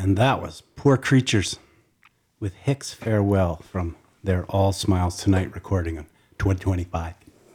And that was Poor Creatures with Hicks Farewell from their All Smiles Tonight recording in 2025.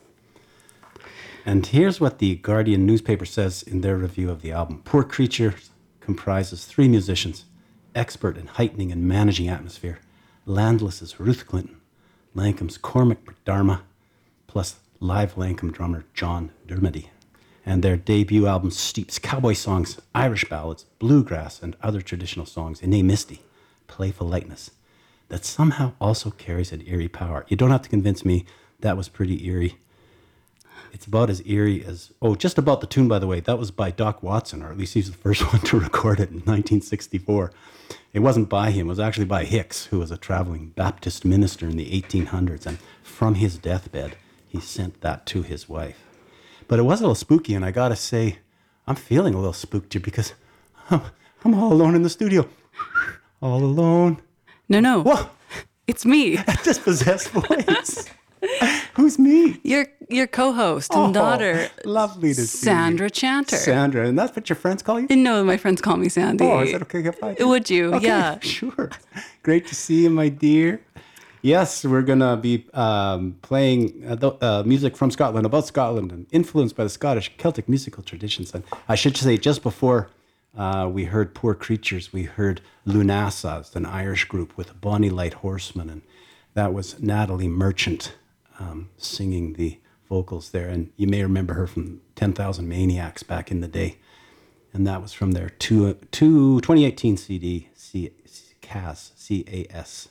And here's what the Guardian newspaper says in their review of the album. Poor Creatures comprises three musicians, expert in heightening and managing atmosphere. Landless's Ruth Clinton, Lankum's Cormac McDarmagh, plus live Lankum drummer John Dermody. And their debut album steeps cowboy songs, Irish ballads, bluegrass, and other traditional songs in a misty, playful lightness that somehow also carries an eerie power. You don't have to convince me that was pretty eerie. It's about as eerie as... Oh, just about the tune, by the way. That was by Doc Watson, or at least he was the first one to record it in 1964. It wasn't by him. It was actually by Hicks, who was a traveling Baptist minister in the 1800s. And from his deathbed, he sent that to his wife. But it was a little spooky, and I got to say, I'm feeling a little spooked here because I'm all alone in the studio. All alone. No. Whoa! It's me. A dispossessed voice. Who's me? Your co-host and daughter. Lovely to see you. Sandra Chanter. Sandra, and that's what your friends call you? No, my friends call me Sandy. Oh, is that okay if I do? Would you? Okay, Yeah. Sure. Great to see you, my dear. Yes, we're going to be playing music from Scotland, about Scotland, and influenced by the Scottish Celtic musical traditions. And I should say, just before we heard Poor Creatures, we heard Lunasa, an Irish group with Bonnie Light Horseman, and that was Natalie Merchant singing the vocals there. And you may remember her from 10,000 Maniacs back in the day. And that was from their 2018 CD, CAS, C-A-S.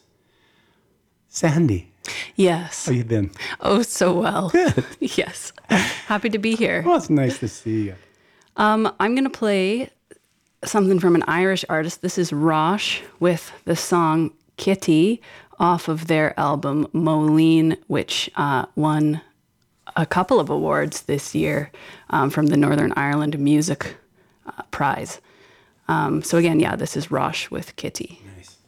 Sandy. Yes. How you been? Oh, so well. Good. Yes. Happy to be here. Well, it's nice to see you. I'm going to play something from an Irish artist. This is Rosh with the song Kitty off of their album Moline, which won a couple of awards this year from the Northern Ireland Music Prize. So again, yeah, this is Rosh with Kitty. Nice.